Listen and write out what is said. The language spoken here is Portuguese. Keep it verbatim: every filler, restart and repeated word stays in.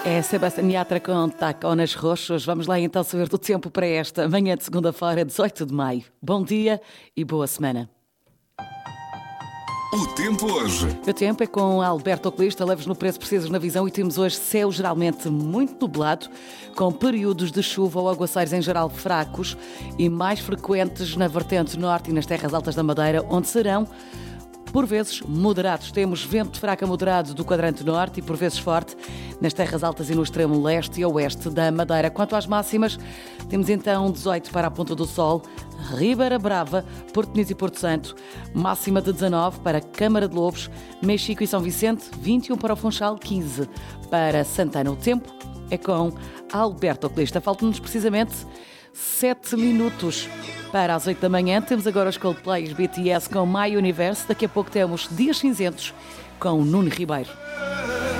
É Sebastián Yatra com Tacones Roxos. Vamos lá então saber do tempo para esta manhã de segunda-feira, dezoito de maio. Bom dia e boa semana. O tempo hoje. O tempo é com Alberto Oculista, leves no preço, precisas na visão, e temos hoje céu geralmente muito nublado, com períodos de chuva ou aguaceiros em geral fracos e mais frequentes na vertente norte e nas terras altas da Madeira, onde serão por vezes moderados. Temos vento fraco a moderado do quadrante norte e por vezes forte nas terras altas e no extremo leste e oeste da Madeira. Quanto às máximas, temos então dezoito para a Ponta do Sol, Ribeira Brava, Porto Muniz e Porto Santo, máxima de dezanove para Câmara de Lobos, Mexico e São Vicente, vinte e um para o Funchal, quinze para Santana. O tempo é com Alberto Oculista. Faltam-nos precisamente sete minutos para as oito da manhã. Temos agora os Coldplay, os B T S com My Universe. Daqui a pouco temos Dias Cinzentos com Nuno Ribeiro.